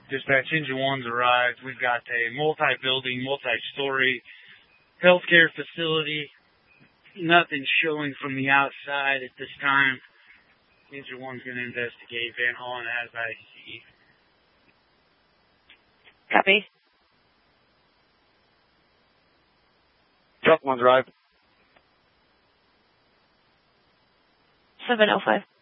Dispatch, Engine 1's arrived. We've got a multi-building, multi-story healthcare facility. Nothing showing from the outside at this time. Engine 1's going to investigate. Van Hollen as I see. Copy. Truck 1's arrived. 705.